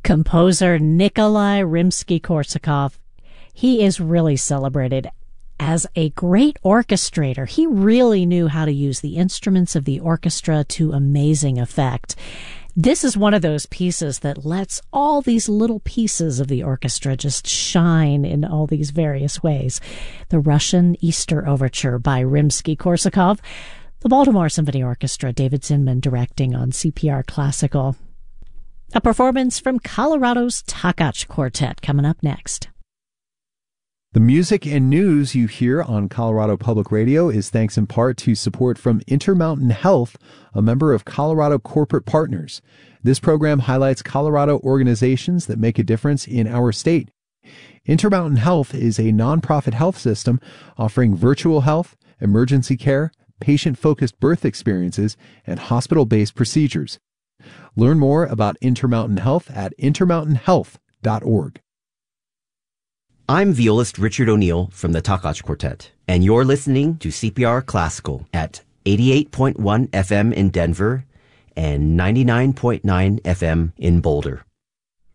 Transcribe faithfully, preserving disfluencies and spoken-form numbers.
Composer Nikolai Rimsky-Korsakov. He is really celebrated as a great orchestrator. He really knew how to use the instruments of the orchestra to amazing effect. This is one of those pieces that lets all these little pieces of the orchestra just shine in all these various ways. The Russian Easter Overture by Rimsky-Korsakov. The Baltimore Symphony Orchestra, David Zinman directing on C P R Classical. A performance from Colorado's Takach Quartet coming up next. The music and news you hear on Colorado Public Radio is thanks in part to support from Intermountain Health, a member of Colorado Corporate Partners. This program highlights Colorado organizations that make a difference in our state. Intermountain Health is a nonprofit health system offering virtual health, emergency care, patient-focused birth experiences, and hospital-based procedures. Learn more about Intermountain Health at intermountain health dot org. I'm violist Richard O'Neill from the Takach Quartet, and you're listening to C P R Classical at eighty-eight point one F M in Denver and ninety-nine point nine F M in Boulder.